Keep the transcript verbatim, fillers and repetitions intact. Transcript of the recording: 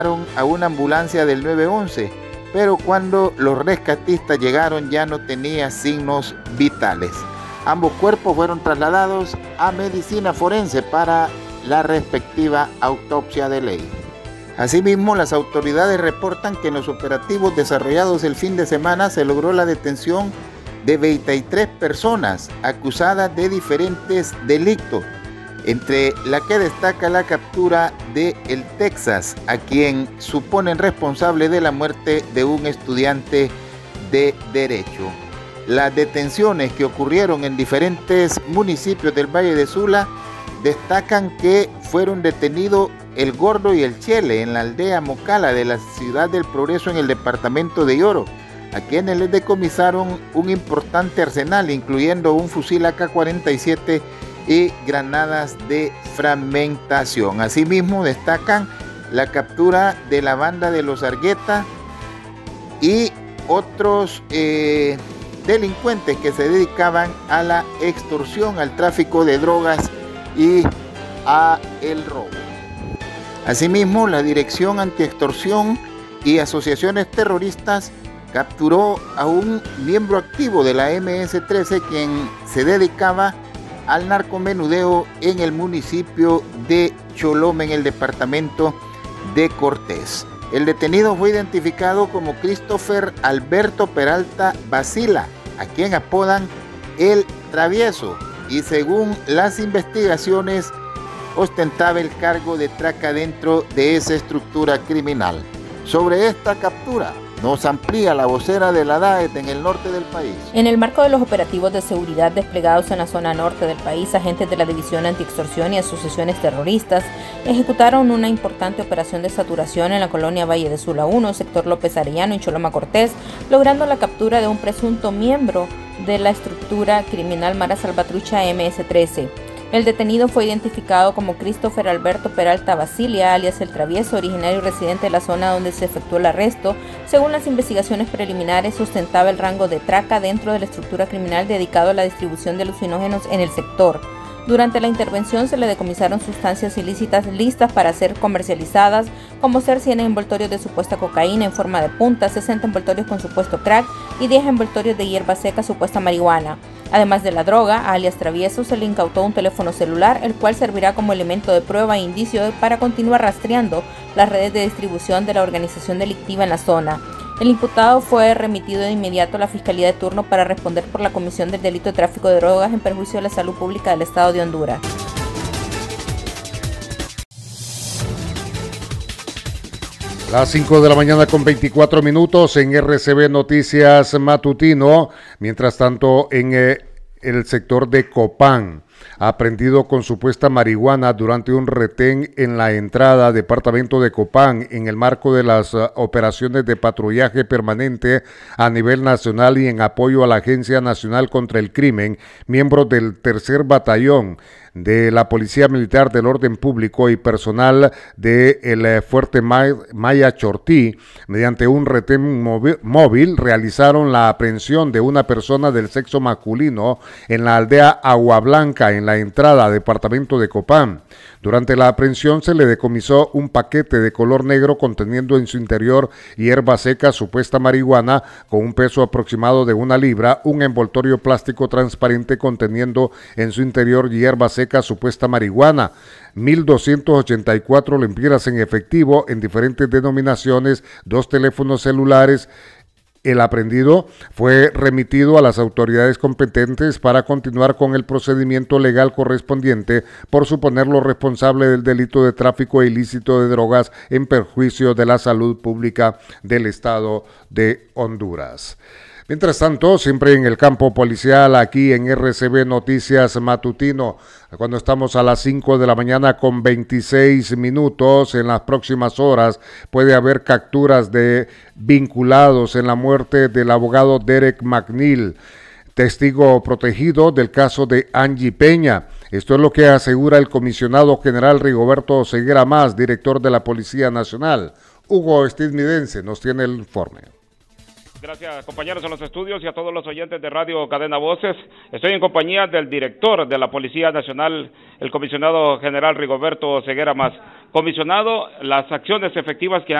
a una ambulancia del nueve once, pero cuando los rescatistas llegaron ya no tenía signos vitales. Ambos cuerpos fueron trasladados a medicina forense para la respectiva autopsia de ley. Asimismo, las autoridades reportan que en los operativos desarrollados el fin de semana se logró la detención de veintitrés personas acusadas de diferentes delitos, entre la que destaca la captura de El Texas, a quien suponen responsable de la muerte de un estudiante de Derecho. Las detenciones que ocurrieron en diferentes municipios del Valle de Sula destacan que fueron detenidos El Gordo y El Chele en la aldea Mocala de la Ciudad del Progreso en el departamento de Yoro, a quienes les decomisaron un importante arsenal, incluyendo un fusil A K cuarenta y siete y granadas de fragmentación. Asimismo, destacan la captura de la banda de los Argueta y otros eh, delincuentes que se dedicaban a la extorsión, al tráfico de drogas y a el robo. Asimismo, la Dirección Antiextorsión y Asociaciones Terroristas capturó a un miembro activo de la eme ese trece, quien se dedicaba al narcomenudeo en el municipio de Choloma, en el departamento de Cortés. El detenido fue identificado como Christopher Alberto Peralta Basila, a quien apodan El Travieso, y según las investigaciones ostentaba el cargo de traca dentro de esa estructura criminal. Sobre esta captura nos amplía la vocera de la D A E T en el norte del país. En el marco de los operativos de seguridad desplegados en la zona norte del país, agentes de la División Antiextorsión y asociaciones terroristas ejecutaron una importante operación de saturación en la colonia Valle de Sula uno, sector López Arellano, en Choloma Cortés, logrando la captura de un presunto miembro de la estructura criminal Mara Salvatrucha eme ese trece. El detenido fue identificado como Christopher Alberto Peralta Basilia, alias El Travieso, originario y residente de la zona donde se efectuó el arresto. Según las investigaciones preliminares, ostentaba el rango de traca dentro de la estructura criminal dedicado a la distribución de alucinógenos en el sector. Durante la intervención se le decomisaron sustancias ilícitas listas para ser comercializadas, como ser cien envoltorios de supuesta cocaína en forma de punta, sesenta envoltorios con supuesto crack y diez envoltorios de hierba seca supuesta marihuana. Además de la droga, a alias Travieso se le incautó un teléfono celular, el cual servirá como elemento de prueba e indicio para continuar rastreando las redes de distribución de la organización delictiva en la zona. El imputado fue remitido de inmediato a la Fiscalía de turno para responder por la comisión del delito de tráfico de drogas en perjuicio de la salud pública del Estado de Honduras. Las cinco de la mañana con veinticuatro minutos en erre ce be Noticias Matutino. Mientras tanto, en eh, el sector de Copán, aprehendido con supuesta marihuana durante un retén en la entrada al departamento de Copán en el marco de las uh, operaciones de patrullaje permanente a nivel nacional y en apoyo a la Agencia Nacional contra el Crimen, miembros del tercer batallón de la Policía Militar del Orden Público y personal del de Fuerte Maya Chortí, mediante un retén móvil, realizaron la aprehensión de una persona del sexo masculino en la aldea Agua Blanca, en la entrada al departamento de Copán. Durante la aprehensión se le decomisó un paquete de color negro conteniendo en su interior hierba seca, supuesta marihuana, con un peso aproximado de una libra, un envoltorio plástico transparente conteniendo en su interior hierba seca, supuesta marihuana, mil doscientos ochenta y cuatro lempiras en efectivo en diferentes denominaciones, dos teléfonos celulares. El aprehendido fue remitido a las autoridades competentes para continuar con el procedimiento legal correspondiente por suponerlo responsable del delito de tráfico ilícito de drogas en perjuicio de la salud pública del Estado de Honduras. Mientras tanto, siempre en el campo policial, aquí en erre ce be Noticias Matutino, cuando estamos a las cinco de la mañana con veintiséis minutos, en las próximas horas puede haber capturas de vinculados en la muerte del abogado Derek McNeil, testigo protegido del caso de Angie Peña. Esto es lo que asegura el comisionado general Rigoberto Ceguera Mas, director de la Policía Nacional. Hugo Estadounidense nos tiene el informe. Gracias, compañeros en los estudios y a todos los oyentes de Radio Cadena Voces. Estoy en compañía del director de la Policía Nacional, el comisionado general Rigoberto Ceguera Mas. Comisionado, las acciones efectivas que